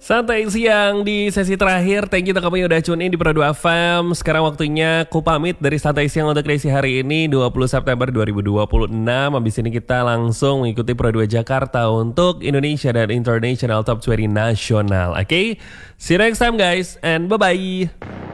Santai siang di sesi terakhir. Thank you untuk kamu yang udah tune in di Pro 2 FM. Sekarang waktunya aku pamit dari Santai Siang untuk edisi hari ini 20 September 2026. Habis ini kita langsung mengikuti Pro 2 Jakarta untuk Indonesia dan International Top 20 Nasional. Oke? See you next time guys and bye-bye.